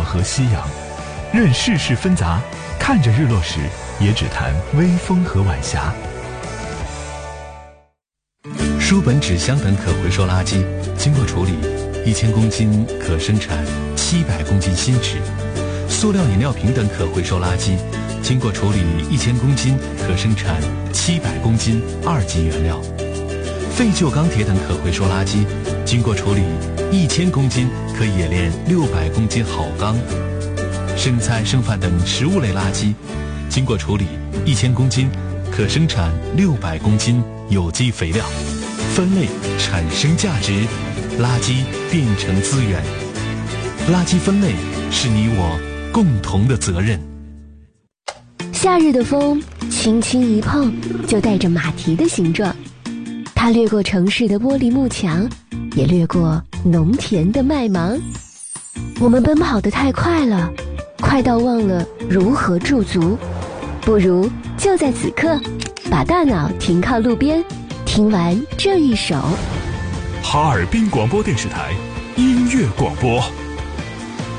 落和夕阳，任世事纷杂，看着日落时也只谈微风和晚霞。 书本、纸箱等可回收垃圾经过处理，1000公斤可生产700公斤新纸；塑料饮料瓶等可回收垃圾经过处理1000公斤可生产700公斤2级原料；废旧钢铁等可回收垃圾经过处理1000公斤可冶炼600公斤好钢；剩菜剩饭等食物类垃圾经过处理1000公斤可生产600公斤有机肥料。分类产生价值，垃圾变成资源。垃圾分类是你我共同的责任。 夏日的风轻轻一碰就带着马蹄的形状，它掠过城市的玻璃幕墙，也掠过农田的麦芒。我们奔跑得太快了，快到忘了如何驻足。不如就在此刻把大脑停靠路边，听完这一首哈尔滨广播电视台音乐广播。